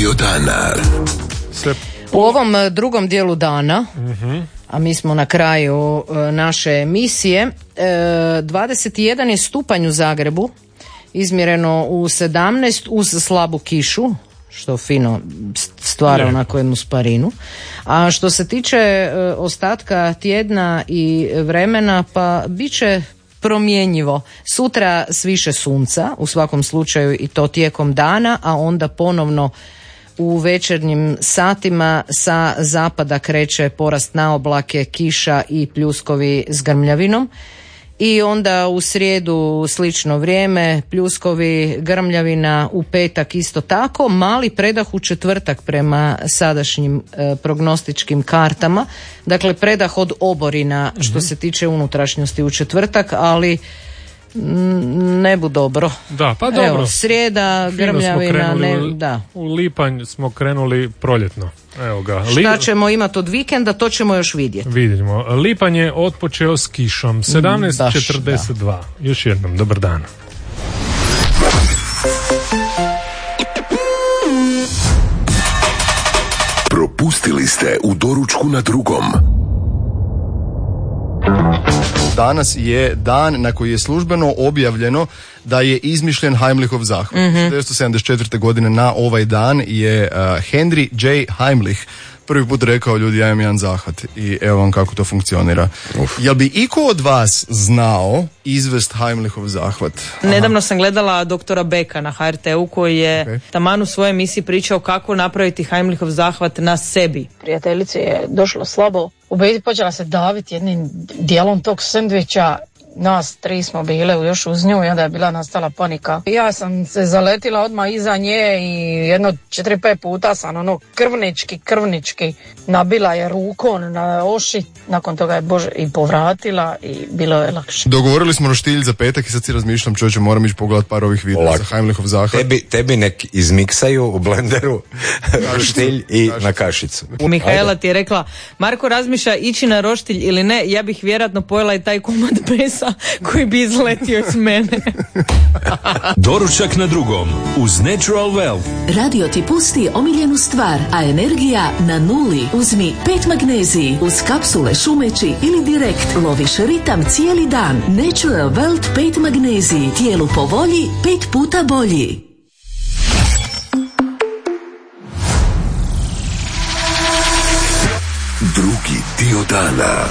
dio dana. U ovom drugom dijelu dana, a mi smo na kraju naše emisije, 21 je stupanj u Zagrebu, izmjereno u 17 uz slabu kišu, što fino stvara onako jednu sparinu. A što se tiče ostatka tjedna i vremena, pa bit će promjenjivo. Sutra s više sunca, u svakom slučaju i to tijekom dana, a onda ponovno u večernjim satima sa zapada kreće porast na oblake, kiša i pljuskovi s grmljavinom. I onda u srijedu slično vrijeme, pljuskovi, grmljavina, u petak isto tako, mali predah u četvrtak prema sadašnjim prognostičkim kartama. Dakle, predah od oborina što se tiče unutrašnjosti u četvrtak, ali ne bu dobro. Da, pa dobro. Evo, srijeda, grmljavina, u lipanj smo krenuli proljetno. Evo ga. Šta ćemo imati od vikenda, to ćemo još vidjeti. Vidimo. Lipanj je otpočeo s kišom. 17:42. Još jednom, dobar dan. Propustili ste u doručku na drugom. Danas je dan na koji je službeno objavljeno da je izmišljen Heimlichov zahvat. 1974. godine na ovaj dan je Henry J. Heimlich prvi put rekao: ljudi, ja imam jedan zahvat i evo vam kako to funkcionira. Jel bi iko od vas znao izvest Heimlichov zahvat? Nedavno sam gledala doktora Beka na HRT-u koji je taman u svojoj emisiji pričao kako napraviti Heimlichov zahvat na sebi. Prijateljici je došlo slabo. U biti počela se daviti jednim dijelom tog sendviča. Nas 3 smo bile još uz nju i onda je bila nastala panika. Ja sam se zaletila odmah iza nje i jedno 4-5 puta sam krvnički nabila je rukom na oši. Nakon toga je i povratila i bilo je lakše. Dogovorili smo roštilj za petak i sad si razmišljam, čovječe, moram ići pogledat par ovih videa za Heimlichov zahvat. Tebi nek izmiksaju u blenderu roštilj i na kašicu. Mihajla ti je rekla: Marko razmišlja ići na roštilj ili ne, ja bih vjerojatno pojela i taj komad mesa koji bi izletio iz mene. Doručak na drugom uz Natural Wealth. Radio ti pusti omiljenu stvar, a energija na nuli. Uzmi 5 magneziji uz kapsule šumeći ili direkt. Loviš ritam cijeli dan. Natural Wealth 5 magneziji. Tijelu po volji, 5 puta bolji. Drugi dio dana.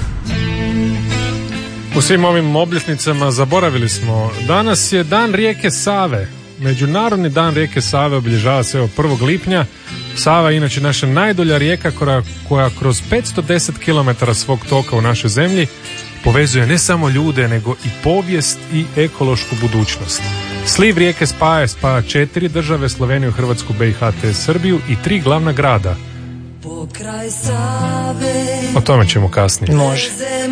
U svim ovim obljesnicama zaboravili smo, danas je dan rijeke Save. Međunarodni dan rijeke Save obilježava se 1. lipnja. Sava je inače naša najdulja rijeka koja kroz 510 km svog toka u našoj zemlji povezuje ne samo ljude, nego i povijest i ekološku budućnost. Sliv rijeke spaja 4 države, Sloveniju, Hrvatsku, BiH te Srbiju i 3 glavna grada. O tome ćemo kasnije. Može.